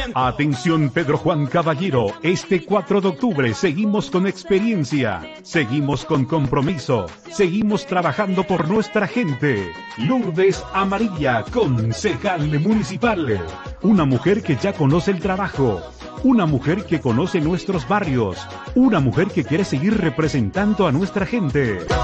Atención Pedro Juan Caballero, este 4 de octubre seguimos con experiencia, seguimos con compromiso, seguimos trabajando por nuestra gente. Lourdes Amarilla, concejal municipal. Una mujer que ya conoce el trabajo, una mujer que conoce nuestros barrios, una mujer que quiere seguir representando a nuestra gente.